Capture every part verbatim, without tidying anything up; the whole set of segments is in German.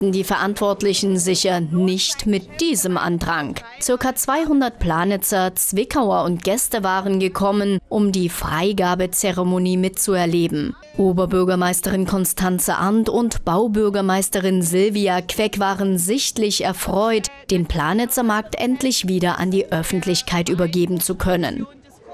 rechnen die Verantwortlichen sicher nicht mit diesem Andrang. Circa zweihundert Planitzer, Zwickauer und Gäste waren gekommen, um die Freigabezeremonie mitzuerleben. Oberbürgermeisterin Constanze Arndt und Baubürgermeisterin Silvia Queck waren sichtlich erfreut, den Planitzer Markt endlich wieder an die Öffentlichkeit übergeben zu können.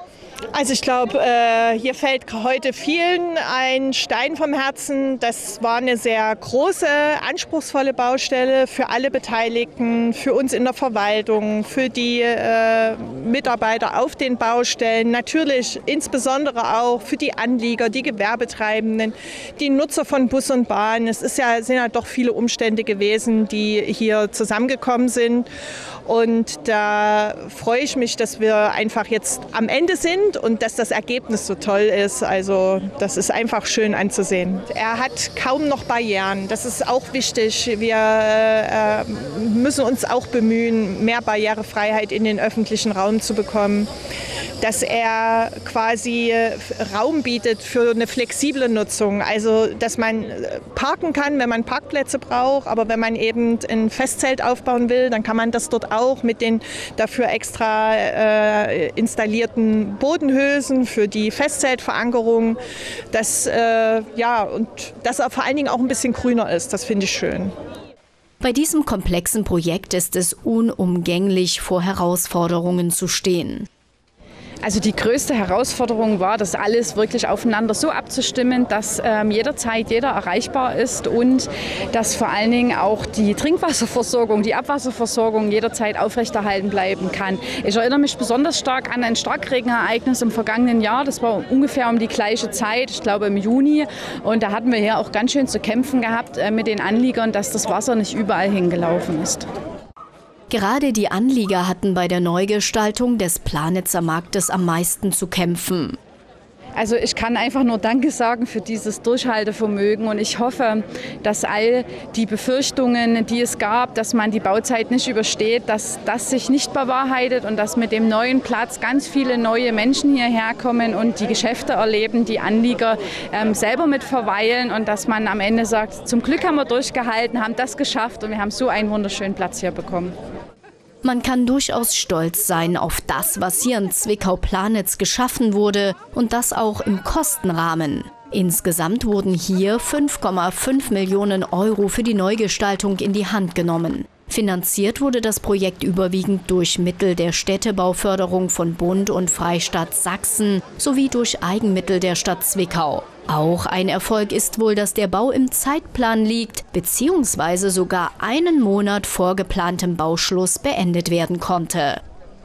Also ich glaube, äh, hier fällt heute vielen ein Stein vom Herzen. Das war eine sehr große, anspruchsvolle Baustelle für alle Beteiligten, für uns in der Verwaltung, für die äh, Mitarbeiter auf den Baustellen, natürlich insbesondere auch für die Anlieger, die Gewerbetreibenden, die Nutzer von Bus und Bahn. Es ist ja, sind ja doch viele Umstände gewesen, die hier zusammengekommen sind. Und da freue ich mich, dass wir einfach jetzt am Ende sind und dass das Ergebnis so toll ist. Also das ist einfach schön anzusehen. Er hat kaum noch Barrieren. Das ist auch wichtig. Wir äh, müssen uns auch bemühen, mehr Barrierefreiheit in den öffentlichen Raum zu bekommen. Dass er quasi Raum bietet für eine flexible Nutzung. Also dass man parken kann, wenn man Parkplätze braucht. Aber wenn man eben ein Festzelt aufbauen will, dann kann man das dort auch mit den dafür extra äh, installierten Bodenhülsen für die Festzeltverankerung. Das, äh, ja, und dass er vor allen Dingen auch ein bisschen grüner ist, das finde ich schön. Bei diesem komplexen Projekt ist es unumgänglich, vor Herausforderungen zu stehen. Also die größte Herausforderung war, das alles wirklich aufeinander so abzustimmen, dass ähm, jederzeit jeder erreichbar ist und dass vor allen Dingen auch die Trinkwasserversorgung, die Abwasserversorgung jederzeit aufrechterhalten bleiben kann. Ich erinnere mich besonders stark an ein Starkregenereignis im vergangenen Jahr. Das war ungefähr um die gleiche Zeit, ich glaube im Juni. Und da hatten wir hier auch ganz schön zu kämpfen gehabt äh, mit den Anliegern, dass das Wasser nicht überall hingelaufen ist. Gerade die Anlieger hatten bei der Neugestaltung des Planitzer Marktes am meisten zu kämpfen. Also ich kann einfach nur Danke sagen für dieses Durchhaltevermögen und ich hoffe, dass all die Befürchtungen, die es gab, dass man die Bauzeit nicht übersteht, dass das sich nicht bewahrheitet und dass mit dem neuen Platz ganz viele neue Menschen hierher kommen und die Geschäfte erleben, die Anlieger ähm, selber mit verweilen und dass man am Ende sagt, zum Glück haben wir durchgehalten, haben das geschafft und wir haben so einen wunderschönen Platz hier bekommen. Man kann durchaus stolz sein auf das, was hier in Zwickau-Planitz geschaffen wurde und das auch im Kostenrahmen. Insgesamt wurden hier fünf Komma fünf Millionen Euro für die Neugestaltung in die Hand genommen. Finanziert wurde das Projekt überwiegend durch Mittel der Städtebauförderung von Bund und Freistaat Sachsen sowie durch Eigenmittel der Stadt Zwickau. Auch ein Erfolg ist wohl, dass der Bau im Zeitplan liegt, beziehungsweise sogar einen Monat vor geplantem Bauschluss beendet werden konnte.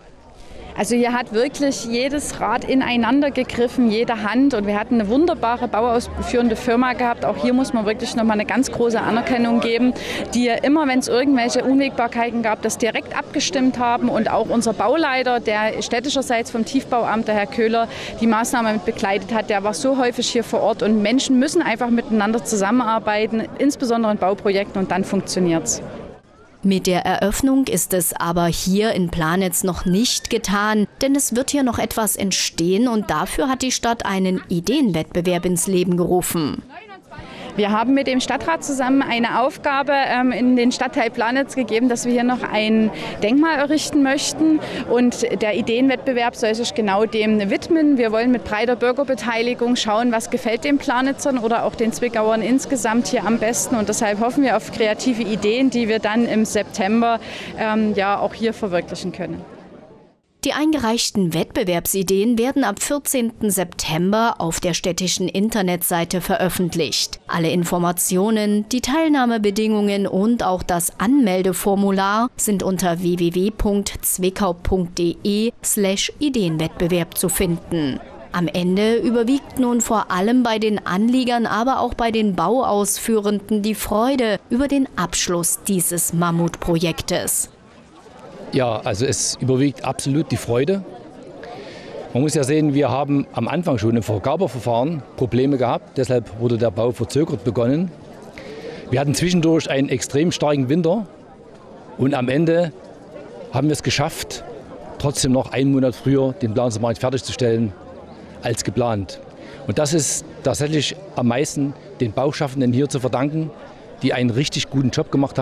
Also hier hat wirklich jedes Rad ineinander gegriffen, jede Hand und wir hatten eine wunderbare bauausführende Firma gehabt. Auch hier muss man wirklich nochmal eine ganz große Anerkennung geben, die immer, wenn es irgendwelche Unwägbarkeiten gab, das direkt abgestimmt haben und auch unser Bauleiter, der städtischerseits vom Tiefbauamt, der Herr Köhler, die Maßnahme mit begleitet hat, der war so häufig hier vor Ort und Menschen müssen einfach miteinander zusammenarbeiten, insbesondere in Bauprojekten und dann funktioniert's. Mit der Eröffnung ist es aber hier in Planitz noch nicht getan, denn es wird hier noch etwas entstehen und dafür hat die Stadt einen Ideenwettbewerb ins Leben gerufen. Wir haben mit dem Stadtrat zusammen eine Aufgabe ähm, in den Stadtteil Planitz gegeben, dass wir hier noch ein Denkmal errichten möchten. Und der Ideenwettbewerb soll sich genau dem widmen. Wir wollen mit breiter Bürgerbeteiligung schauen, was gefällt den Planitzern oder auch den Zwickauern insgesamt hier am besten. Und deshalb hoffen wir auf kreative Ideen, die wir dann im September ähm, ja auch hier verwirklichen können. Die eingereichten Wettbewerbsideen werden ab vierzehnten September auf der städtischen Internetseite veröffentlicht. Alle Informationen, die Teilnahmebedingungen und auch das Anmeldeformular sind unter w w w punkt zwickau punkt de slash Ideenwettbewerb zu finden. Am Ende überwiegt nun vor allem bei den Anliegern, aber auch bei den Bauausführenden die Freude über den Abschluss dieses Mammutprojektes. Ja, also es überwiegt absolut die Freude. Man muss ja sehen, wir haben am Anfang schon im Vergabeverfahren Probleme gehabt. Deshalb wurde der Bau verzögert begonnen. Wir hatten zwischendurch einen extrem starken Winter. Und am Ende haben wir es geschafft, trotzdem noch einen Monat früher den Planitzer Markt fertigzustellen als geplant. Und das ist tatsächlich am meisten den Bauschaffenden hier zu verdanken, die einen richtig guten Job gemacht haben.